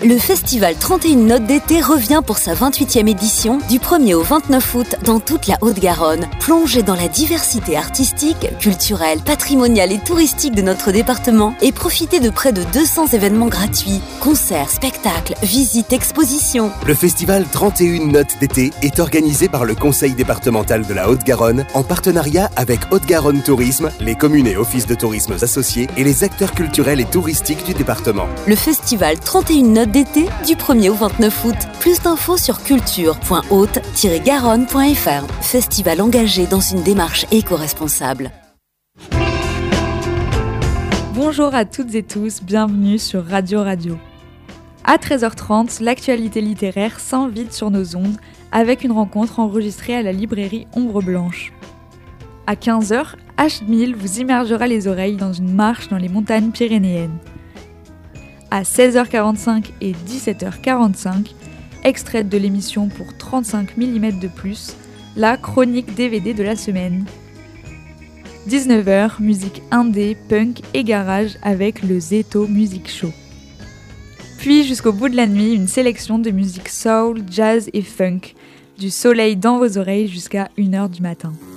Le festival 31 Notes d'été revient pour sa 28e édition du 1er au 29 août dans toute la Haute-Garonne. Plongez dans la diversité artistique, culturelle, patrimoniale et touristique de notre département et profitez de près de 200 événements gratuits. Concerts, spectacles, visites, expositions. Le festival 31 Notes d'été est organisé par le Conseil départemental de la Haute-Garonne en partenariat avec Haute-Garonne Tourisme, les communes et offices de tourisme associés et les acteurs culturels et touristiques du département. Le festival 31 Notes d'été du 1er au 29 août. Plus d'infos sur culture.haute-garonne.fr. Festival engagé dans une démarche éco-responsable. Bonjour à toutes et tous, bienvenue sur Radio. À 13h30, l'actualité littéraire s'invite sur nos ondes avec une rencontre enregistrée à la librairie Ombre Blanche. À 15h, H1000 vous immergera les oreilles dans une marche dans les montagnes pyrénéennes. À 16h45 et 17h45, extraite de l'émission pour 35 mm de plus, la chronique DVD de la semaine. 19h, musique indé, punk et garage avec le Zeto Music Show. Puis jusqu'au bout de la nuit, une sélection de musique soul, jazz et funk, du soleil dans vos oreilles jusqu'à 1h du matin.